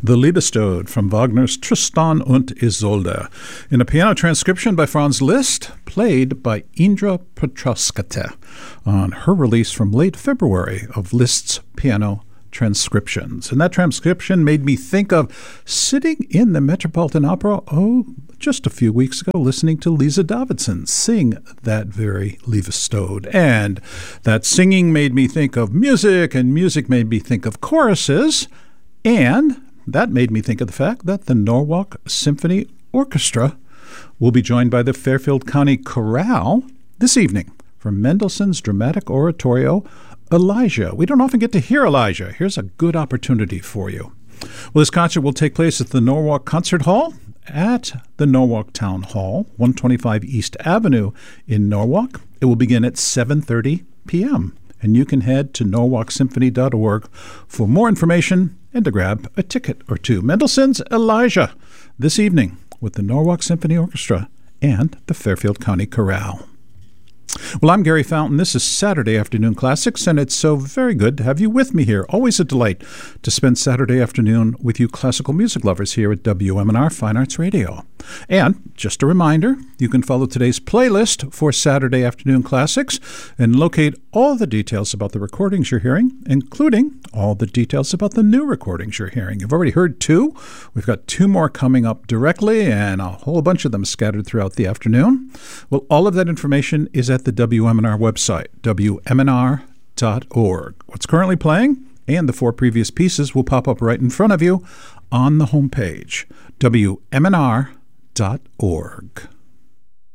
The Liebestod from Wagner's Tristan und Isolde, in a piano transcription by Franz Liszt, played by Indra Petroskate on her release from late February of Liszt's piano transcriptions. And that transcription made me think of sitting in the Metropolitan Opera, just a few weeks ago, listening to Lisa Davidson sing that very Liebestod. And that singing made me think of music, and music made me think of choruses, and that made me think of the fact that the Norwalk Symphony Orchestra will be joined by the Fairfield County Chorale this evening for Mendelssohn's dramatic oratorio, Elijah. We don't often get to hear Elijah. Here's a good opportunity for you. Well, this concert will take place at the Norwalk Concert Hall at the Norwalk Town Hall, 125 East Avenue in Norwalk. It will begin at 7:30 p.m., and you can head to norwalksymphony.org for more information and to grab a ticket or two. Mendelssohn's Elijah this evening with the Norwalk Symphony Orchestra and the Fairfield County Chorale. Well, I'm Gary Fountain. This is Saturday Afternoon Classics, and it's so very good to have you with me here. Always a delight to spend Saturday afternoon with you classical music lovers here at WMNR Fine Arts Radio. And just a reminder, you can follow today's playlist for Saturday Afternoon Classics and locate all the details about the recordings you're hearing, including all the details about the new recordings you're hearing. You've already heard two. We've got two more coming up directly, and a whole bunch of them scattered throughout the afternoon. Well, all of that information is at the WMNR website, WMNR.org. What's currently playing and the four previous pieces will pop up right in front of you on the homepage, WMNR.org.